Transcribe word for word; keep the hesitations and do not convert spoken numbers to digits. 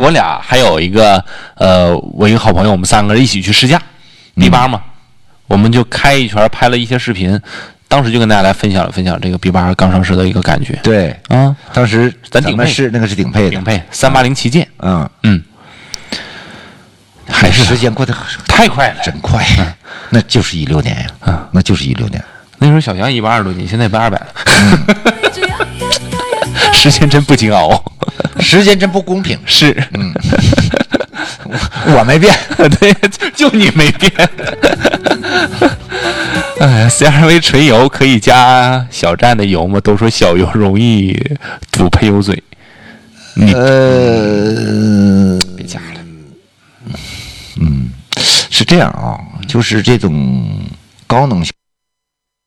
我俩还有一个呃，我一个好朋友，我们三个人一起去试驾 B 八嘛，我们就开一圈，拍了一些视频。当时就跟大家来分享了分享这个 B 八刚上市的一个感觉。 对啊， 当时咱顶配是那个是顶配的， 顶配三八零旗舰。 嗯嗯，还是时间过得太快了， 真快，嗯、那就是一六年呀，啊，那就是一六年。 那时候小翔一百二十多斤，现在一百二百了，嗯、时间真不经熬， 时间真不公平。 是， 嗯，我, 我没变， 对，就你没变。哎 ，C R V 纯油可以加小站的油吗？都说小油容易堵喷油嘴。你呃， 别加了。 嗯，是这样啊，就是这种高能